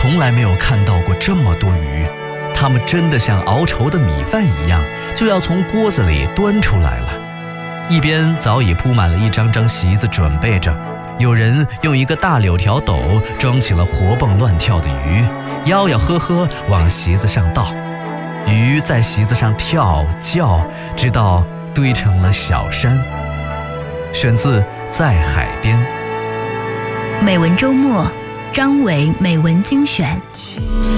从来没有看到过这么多鱼，它们真的像熬稠的米饭一样，就要从锅子里端出来了。一边早已铺满了一张张席子，准备着。有人用一个大柳条斗装起了活蹦乱跳的鱼，吆吆喝喝往席子上倒。鱼在席子上跳叫，直到堆成了小山。选自《在海边》。 美文周末，张伟美文精选。